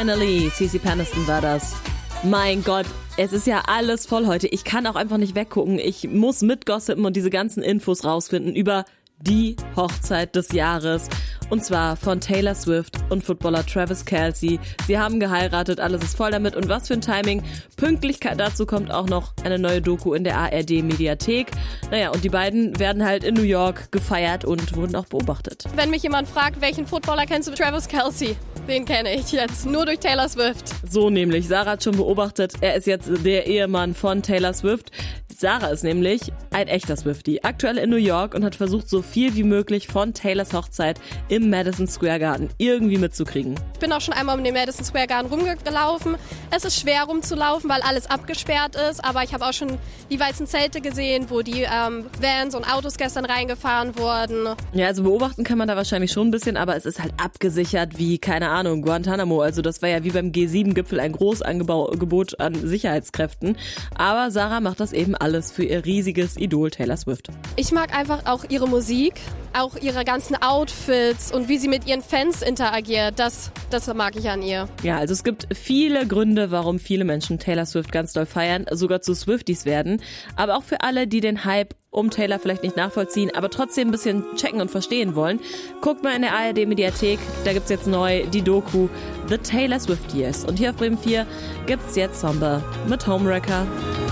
Finally, CeCe Peniston war das. Mein Gott, es ist ja alles voll heute. Ich kann auch einfach nicht weggucken. Ich muss mitgossipen und diese ganzen Infos rausfinden über die Hochzeit des Jahres. Und zwar von Taylor Swift und Footballer Travis Kelce. Sie haben geheiratet, alles ist voll damit. Und was für ein Timing. Pünktlichkeit dazu kommt auch noch eine neue Doku in der ARD-Mediathek. Naja, und die beiden werden halt in New York gefeiert und wurden auch beobachtet. Wenn mich jemand fragt, welchen Footballer kennst du? Travis Kelce. Den kenne ich jetzt, nur durch Taylor Swift. So nämlich, Sarah hat schon beobachtet, er ist jetzt der Ehemann von Taylor Swift. Sarah ist nämlich ein echter Swiftie, aktuell in New York und hat versucht, so viel wie möglich von Taylors Hochzeit im Madison Square Garden irgendwie mitzukriegen. Ich bin auch schon einmal um den Madison Square Garden rumgelaufen. Es ist schwer rumzulaufen, weil alles abgesperrt ist, aber ich habe auch schon die weißen Zelte gesehen, wo die Vans und Autos gestern reingefahren wurden. Ja, also beobachten kann man da wahrscheinlich schon ein bisschen, aber es ist halt abgesichert wie, keine Ahnung, Guantanamo. Also das war ja wie beim G7-Gipfel ein Großangebot an Sicherheitskräften. Aber Sarah macht das eben alles für ihr riesiges Idol Taylor Swift. Ich mag einfach auch ihre Musik, auch ihre ganzen Outfits und wie sie mit ihren Fans interagiert. Das mag ich an ihr. Ja, also es gibt viele Gründe, warum viele Menschen Taylor Swift ganz doll feiern, sogar zu Swifties werden. Aber auch für alle, die den Hype um Taylor vielleicht nicht nachvollziehen, aber trotzdem ein bisschen checken und verstehen wollen. Guckt mal in der ARD-Mediathek, da gibt's jetzt neu die Doku The Taylor Swift Years. Und hier auf Bremen 4 gibt's jetzt Somber mit Homewrecker.